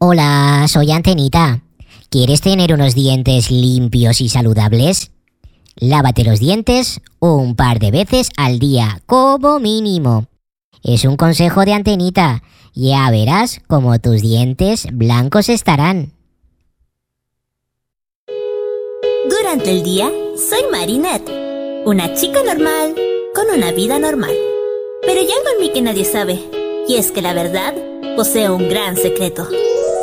Hola, soy Antenita. ¿Quieres tener unos dientes limpios y saludables? Lávate los dientes un par de veces al día, como mínimo. Es un consejo de Antenita. Ya verás cómo tus dientes blancos estarán. Durante el día, soy Marinette, una chica normal con una vida normal. Pero hay algo en mí que nadie sabe, y es que la verdad posee un gran secreto.